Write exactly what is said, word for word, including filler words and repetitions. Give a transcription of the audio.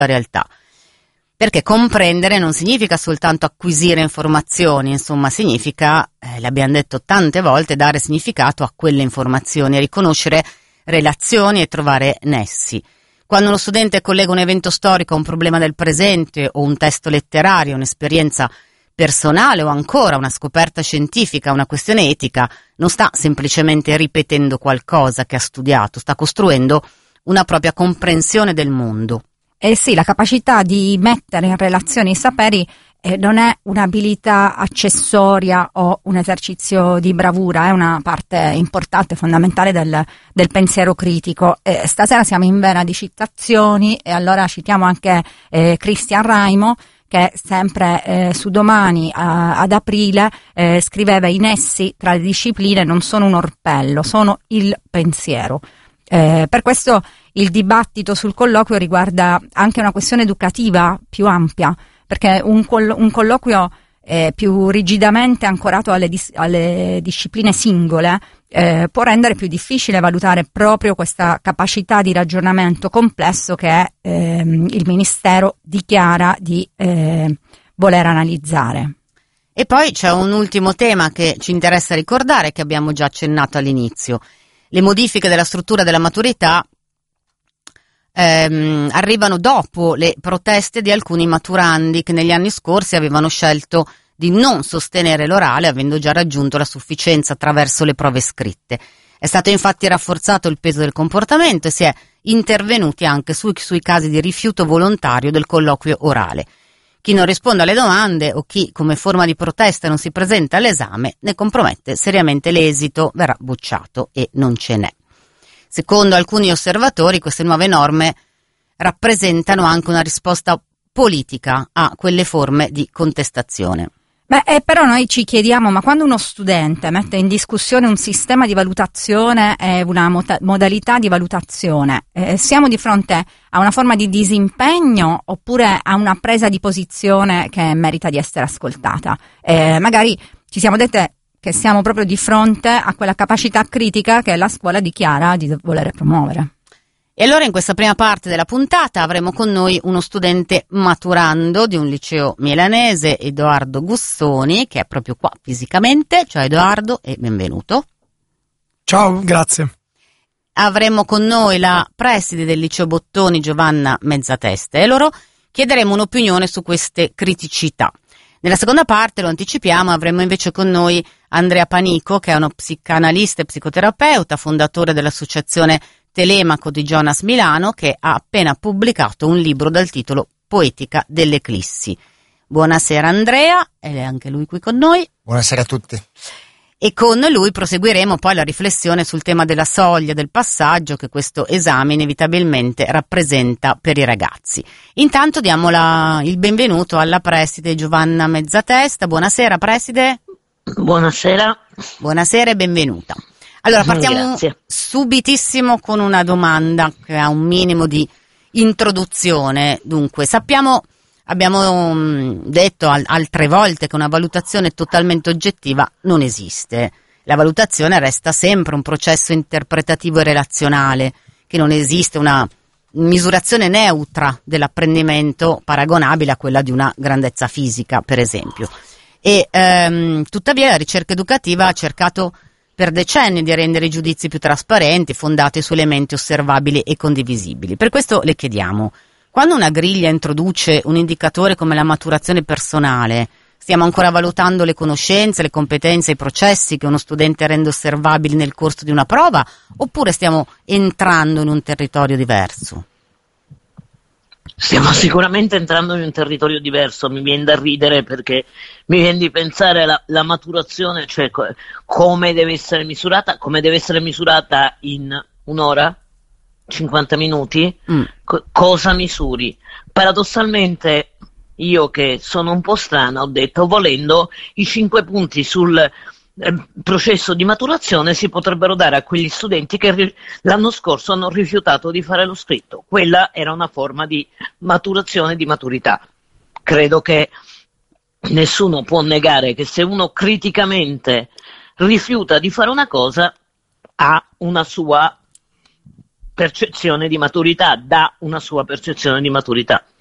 realtà. Perché comprendere non significa soltanto acquisire informazioni, insomma significa, eh, l'abbiamo detto tante volte, dare significato a quelle informazioni, riconoscere relazioni e trovare nessi. Quando uno studente collega un evento storico a un problema del presente o un testo letterario, un'esperienza personale o ancora una scoperta scientifica, una questione etica, non sta semplicemente ripetendo qualcosa che ha studiato, sta costruendo una propria comprensione del mondo. Eh sì, la capacità di mettere in relazione i saperi eh, non è un'abilità accessoria o un esercizio di bravura, è una parte importante, fondamentale del, del pensiero critico. Eh, stasera siamo in vena di citazioni e allora citiamo anche eh, Christian Raimo, che sempre eh, su Domani a, ad aprile eh, scriveva: i nessi tra le discipline non sono un orpello, sono il pensiero. Eh, per questo il dibattito sul colloquio riguarda anche una questione educativa più ampia, perché un, coll- un colloquio eh, più rigidamente ancorato alle, dis- alle discipline singole eh, può rendere più difficile valutare proprio questa capacità di ragionamento complesso che ehm, il Ministero dichiara di eh, voler analizzare. E poi c'è un ultimo tema che ci interessa ricordare, che abbiamo già accennato all'inizio. Le modifiche della struttura della maturità ehm, arrivano dopo le proteste di alcuni maturandi che negli anni scorsi avevano scelto di non sostenere l'orale, avendo già raggiunto la sufficienza attraverso le prove scritte. È stato infatti rafforzato il peso del comportamento e si è intervenuti anche sui, sui casi di rifiuto volontario del colloquio orale. Chi non risponde alle domande o chi, come forma di protesta, non si presenta all'esame ne compromette seriamente l'esito, verrà bocciato e non ce n'è. Secondo alcuni osservatori, queste nuove norme rappresentano anche una risposta politica a quelle forme di contestazione. Beh, eh, però noi ci chiediamo, ma quando uno studente mette in discussione un sistema di valutazione e una mota- modalità di valutazione, eh, siamo di fronte a una forma di disimpegno oppure a una presa di posizione che merita di essere ascoltata? Eh, magari ci siamo dette che siamo proprio di fronte a quella capacità critica che la scuola dichiara di voler promuovere. E allora in questa prima parte della puntata avremo con noi uno studente maturando di un liceo milanese, Edoardo Gussoni, che è proprio qua fisicamente. Ciao Edoardo e benvenuto. Ciao, grazie. Avremo con noi la preside del liceo Bottoni, Giovanna Mezzatesta, e loro chiederemo un'opinione su queste criticità. Nella seconda parte, lo anticipiamo, avremo invece con noi Andrea Panico, che è uno psicanalista e psicoterapeuta, fondatore dell'associazione Telemaco di Jonas Milano, che ha appena pubblicato un libro dal titolo Poetica dell'Eclissi. Buonasera Andrea, ed è anche lui qui con noi. Buonasera a tutti. E con lui proseguiremo poi la riflessione sul tema della soglia del passaggio che questo esame inevitabilmente rappresenta per i ragazzi. Intanto diamo la, il benvenuto alla preside Giovanna Mezzatesta. Buonasera preside. Buonasera. Buonasera e benvenuta. Allora partiamo Grazie. subitissimo con una domanda che ha un minimo di introduzione. Dunque, sappiamo, abbiamo mh, detto al- altre volte che una valutazione totalmente oggettiva non esiste. La valutazione resta sempre un processo interpretativo e relazionale, che non esiste una misurazione neutra dell'apprendimento paragonabile a quella di una grandezza fisica, per esempio. E ehm, tuttavia la ricerca educativa ha cercato per decenni di rendere i giudizi più trasparenti, fondati su elementi osservabili e condivisibili. Per questo le chiediamo: quando una griglia introduce un indicatore come la maturazione personale, stiamo ancora valutando le conoscenze, le competenze, i processi che uno studente rende osservabili nel corso di una prova, oppure stiamo entrando in un territorio diverso? Stiamo sicuramente entrando in un territorio diverso, mi viene da ridere perché mi viene di pensare alla la maturazione, cioè co- come deve essere misurata, come deve essere misurata in un'ora, cinquanta minuti, mm. co- cosa misuri? Paradossalmente io che sono un po' strana ho detto, volendo, i cinque punti sul eh, processo di maturazione si potrebbero dare a quegli studenti che ri- l'anno scorso hanno rifiutato di fare lo scritto. Quella era una forma di maturazione, di maturità. Credo che nessuno può negare che se uno criticamente rifiuta di fare una cosa ha una sua percezione di maturità, dà una sua percezione di maturità.